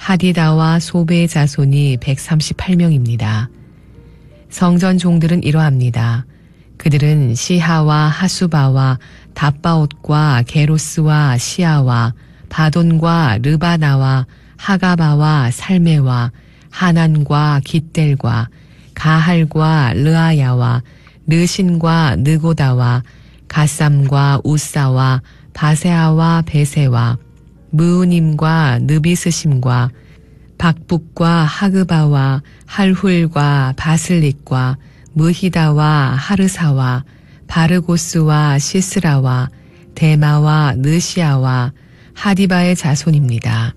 하디다와 소베의 자손이 138명입니다. 성전 종들은 이러합니다. 그들은 시하와 하수바와 답바옷과 게로스와 시아와 바돈과 르바나와 하가바와 살메와 하난과 깃델과 가할과 르아야와 르신과 느고다와 가쌈과 우사와 바세아와 베세와 무우님과 느비스심과 박북과 하그바와 할훌과 바슬릭과 무히다와 하르사와 바르고스와 시스라와 데마와 느시아와 하디바의 자손입니다.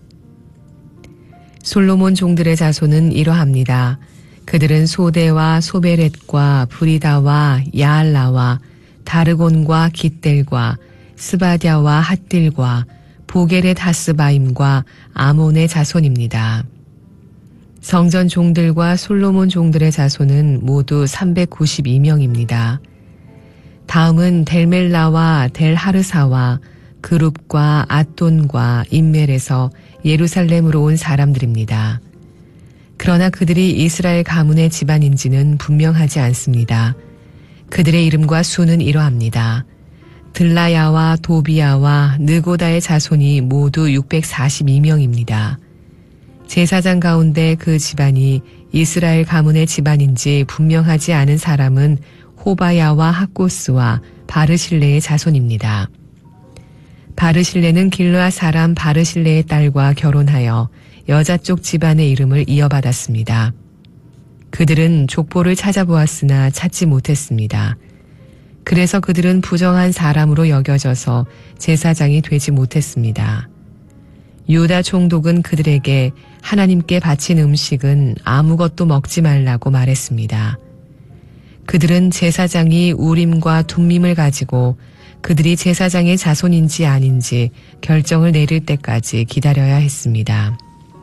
솔로몬 종들의 자손은 이러합니다. 그들은 소데와 소베렛과 브리다와 야알라와 다르곤과 깃델과 스바디아와 핫딜과 보게렛 하스바임과 아몬의 자손입니다. 성전 종들과 솔로몬 종들의 자손은 모두 392명입니다. 다음은 델멜라와 델하르사와 그룹과 앗돈과 임멜에서 예루살렘으로 온 사람들입니다. 그러나 그들이 이스라엘 가문의 집안인지는 분명하지 않습니다. 그들의 이름과 수는 이러합니다. 들라야와 도비야와 느고다의 자손이 모두 642명입니다. 제사장 가운데 그 집안이 이스라엘 가문의 집안인지 분명하지 않은 사람은 호바야와 학고스와 바르실레의 자손입니다. 바르실레는 길르앗 사람 바르실레의 딸과 결혼하여 여자 쪽 집안의 이름을 이어받았습니다. 그들은 족보를 찾아보았으나 찾지 못했습니다. 그래서 그들은 부정한 사람으로 여겨져서 제사장이 되지 못했습니다. 유다 총독은 그들에게 하나님께 바친 음식은 아무것도 먹지 말라고 말했습니다. 그들은 제사장이 우림과 둠밈을 가지고 그들이 제사장의 자손인지 아닌지 결정을 내릴 때까지 기다려야 했습니다.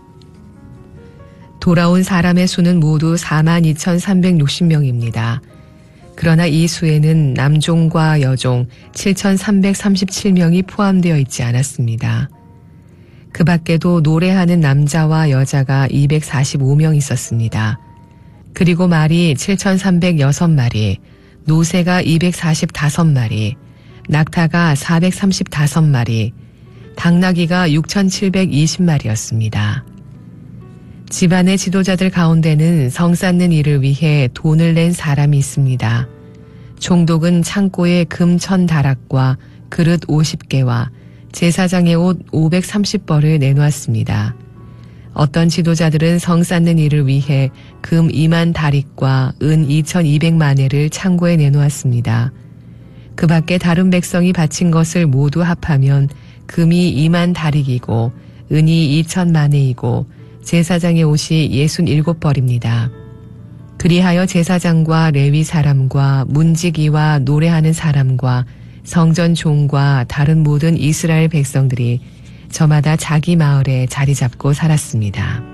돌아온 사람의 수는 모두 42,360명입니다. 그러나 이 수에는 남종과 여종 7,337명이 포함되어 있지 않았습니다. 그 밖에도 노래하는 남자와 여자가 245명 있었습니다. 그리고 말이 7,306마리, 노새가 245마리, 낙타가 435마리, 당나귀가 6,720마리였습니다. 집안의 지도자들 가운데는 성 쌓는 일을 위해 돈을 낸 사람이 있습니다. 총독은 창고에 금 1,000다락과 그릇 50개와 제사장의 옷 530벌을 내놓았습니다. 어떤 지도자들은 성 쌓는 일을 위해 금 2만 다릭과 은 2,200만회를 창고에 내놓았습니다. 그 밖에 다른 백성이 바친 것을 모두 합하면 금이 2만 다릭이고 은이 2,000만회이고 제사장의 옷이 67벌입니다. 그리하여 제사장과 레위 사람과 문지기와 노래하는 사람과 성전 종과 다른 모든 이스라엘 백성들이 저마다 자기 마을에 자리 잡고 살았습니다.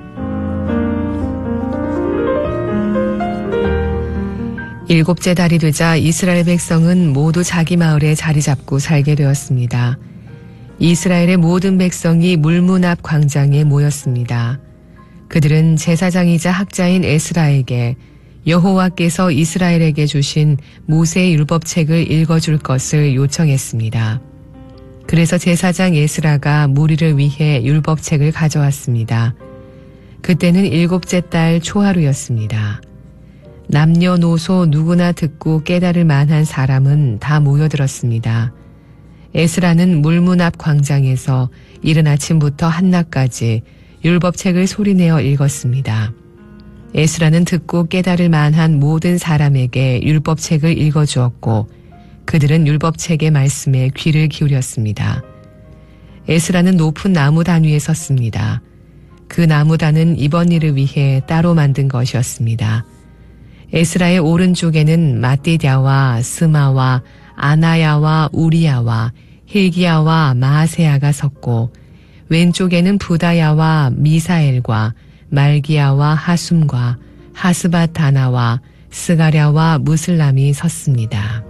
일곱째 달이 되자 이스라엘 백성은 모두 자기 마을에 자리 잡고 살게 되었습니다. 이스라엘의 모든 백성이 물문 앞 광장에 모였습니다. 그들은 제사장이자 학자인 에스라에게 여호와께서 이스라엘에게 주신 모세의 율법책을 읽어줄 것을 요청했습니다. 그래서 제사장 에스라가 무리를 위해 율법책을 가져왔습니다. 그때는 7째 달 초하루였습니다. 남녀노소 누구나 듣고 깨달을 만한 사람은 다 모여들었습니다. 에스라는 물문 앞 광장에서 이른 아침부터 한낮까지 율법책을 소리내어 읽었습니다. 에스라는 듣고 깨달을 만한 모든 사람에게 율법책을 읽어주었고 그들은 율법책의 말씀에 귀를 기울였습니다. 에스라는 높은 나무단 위에 섰습니다. 그 나무단은 이번 일을 위해 따로 만든 것이었습니다. 에스라의 오른쪽에는 마띠랴와 스마와 아나야와 우리야와 힐기야와 마아세야가 섰고 왼쪽에는 부다야와 미사엘과 말기야와 하숨과 하스바타나와 스가랴와 무슬람이 섰습니다.